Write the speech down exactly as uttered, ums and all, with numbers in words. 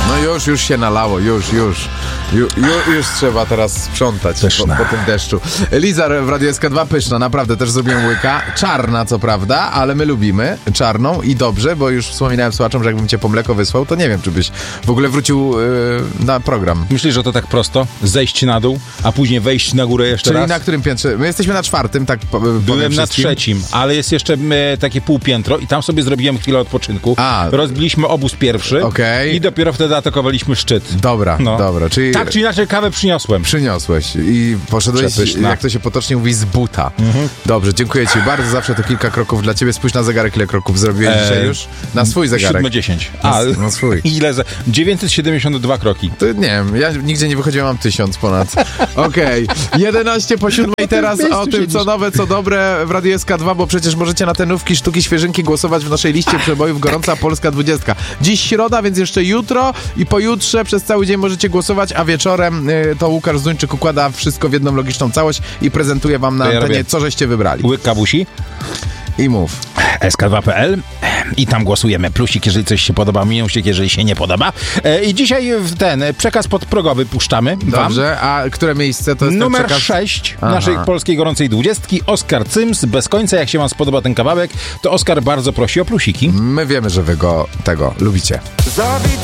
No już, już się nalało, już, już. Ju, ju, już trzeba teraz sprzątać po, po tym deszczu. Liza w Radio S K dwa pyszna, naprawdę też zrobiłem łyka. Czarna co prawda, ale my lubimy czarną i dobrze, bo już wspominałem słuchaczom, że jakbym cię po mleko wysłał, to nie wiem, czy byś w ogóle wrócił yy, na program. Myślisz, że to tak prosto? Zejść na dół, a później wejść na górę jeszcze Czyli raz? na którym piętrze? My jesteśmy na czwartym, tak powiem. Byłem na wszystkim. trzecim, ale jest jeszcze e, takie półpiętro i tam sobie zrobiłem chwilę odpoczynku. A. Rozbiliśmy obóz pierwszy Okej. i dopiero wtedy atakowaliśmy szczyt. Dobra, No. dobra. Czyli Tak czy inaczej kawę przyniosłem. przyniosłeś i poszedłeś, Przepyszna. jak to się potocznie mówi, z buta. Mhm. Dobrze, dziękuję ci bardzo. Zawsze to kilka kroków dla ciebie. Spójrz na zegarek, ile kroków zrobiłeś Eee, dzisiaj już? Na swój zegarek. siedem dziesięć. Na, A, na swój. ile? Za... dziewięćset siedemdziesiąt dwa kroki. To nie wiem, ja nigdzie nie wychodziłem, mam tysiąc ponad. Okej, okay. jedenaście po siódmej teraz o tym, co nowe, co dobre w Radiu S K dwa, bo przecież możecie na te nówki, sztuki, świeżynki głosować w naszej liście przebojów Gorąca Polska dwudziestka. Dziś środa, więc jeszcze jutro i pojutrze przez cały dzień możecie głosować, a wieczorem y, to Łukasz Zduńczyk układa wszystko w jedną logiczną całość i prezentuje wam na To ja antenie, robię. co żeście wybrali. Łyk kawusi. I mów. S K dwa kropka P L i tam głosujemy. Plusik, jeżeli coś się podoba, minusik, jeżeli się nie podoba. E, I dzisiaj w ten przekaz podprogowy puszczamy wam. Dobrze, a które miejsce to jest Numer ten przekaz? sześć Aha. naszej polskiej gorącej dwudziestki. Oskar Cyms, bez końca. Jak się wam spodoba ten kawałek, to Oskar bardzo prosi o plusiki. My wiemy, że wy go tego lubicie.